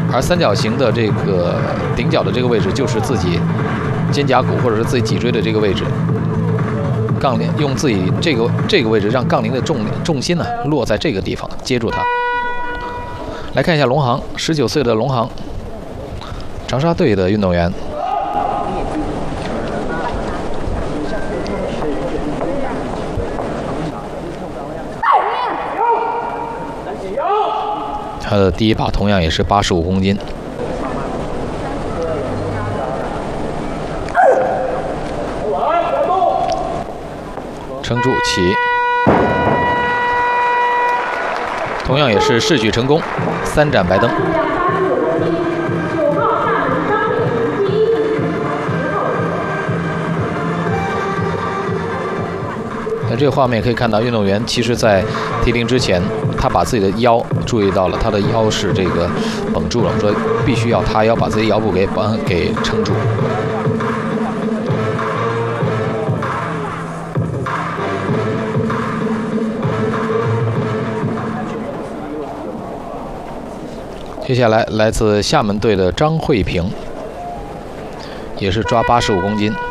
而三角形的这个顶角的这个位置就是自己肩胛骨或者是自己脊椎的这个位置。杠铃用自己这个位置让杠铃的重心呢落在这个地方，接住它。来看一下龙航，19岁的龙航，长沙队的运动员。他的第一把同样也是85公斤。撑住起，同样也是试举成功，3盏白灯。在这个画面可以看到，运动员其实在提铃之前，他把自己的腰注意到了，他的腰是这个绷住了，说必须要塌腰，把自己腰部给撑住。接下来来自厦门队的张慧萍，也是抓85公斤。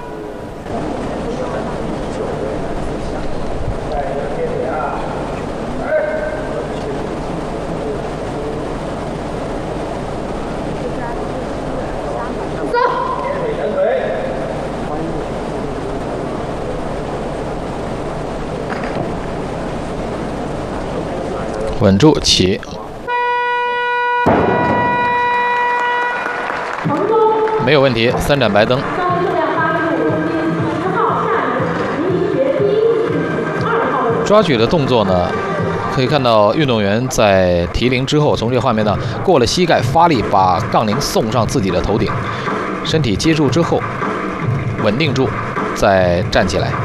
稳住起。没有问题，3盏白灯。抓举的动作呢，可以看到运动员在提铃之后，从这个画面呢过了膝盖，发力把杠铃送上自己的头顶，身体接住之后稳定住，再站起来。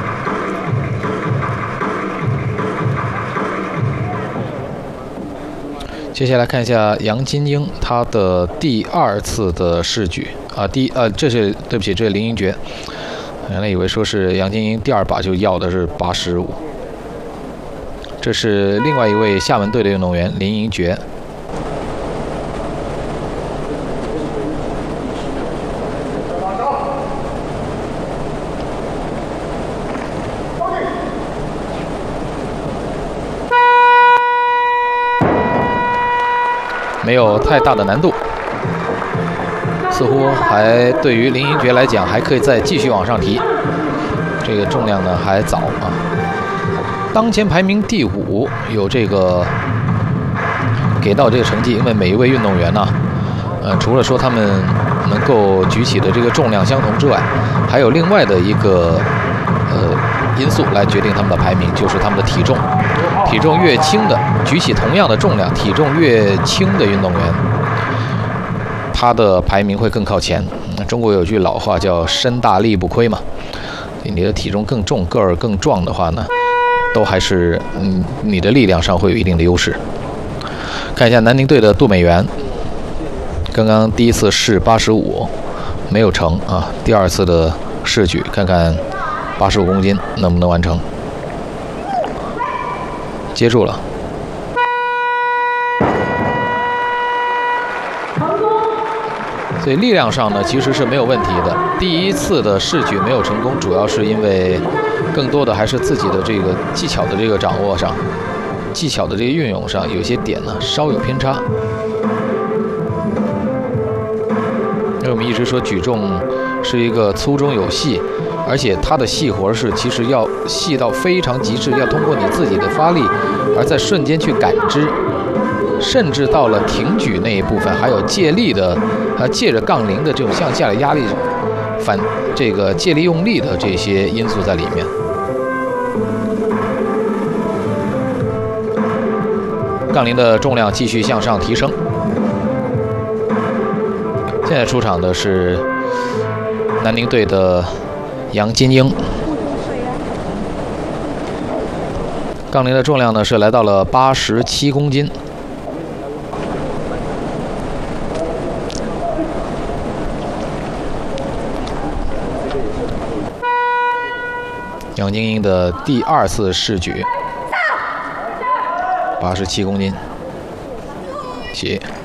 接下来看一下杨金英，她的第2次的试举啊，这是对不起，这是林英爵，原来以为说是杨金英第2把就要的是85，这是另外一位厦门队的运动员林英爵。没有太大的难度，似乎还对于林英爵来讲还可以再继续往上提，这个重量呢还早啊。当前排名第5，有这个给到这个成绩，因为每一位运动员呢，除了说他们能够举起的这个重量相同之外，还有另外的一个因素来决定他们的排名，就是他们的体重。体重越轻的，举起同样的重量，体重越轻的运动员，他的排名会更靠前。中国有句老话叫"身大力不亏"嘛，你的体重更重，个儿更壮的话呢，都还是你的力量上会有一定的优势。看一下南宁队的杜美元，刚刚第1次试85没有成啊，第2次的试举，看看85公斤能不能完成。接住了，所以力量上呢其实是没有问题的。第1次的试举没有成功，主要是因为更多的还是自己的这个技巧的这个掌握上，技巧的这个运用上有些点呢稍有偏差。因为我们一直说举重是一个粗中有细，而且它的细活是其实要细到非常极致，要通过你自己的发力，而在瞬间去感知，甚至到了挺举那一部分，还有借力的，借着杠铃的这种向下的压力，这个借力用力的这些因素在里面。杠铃的重量继续向上提升。现在出场的是南宁队的杨金英，杠铃的重量呢是来到了87公斤。杨金英的第2次试举，87公斤，起。